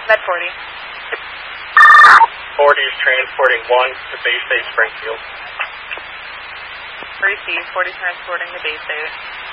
Med 40. 40 is transporting 1 to Bay State Springfield. Receive 40 transporting to Bay State.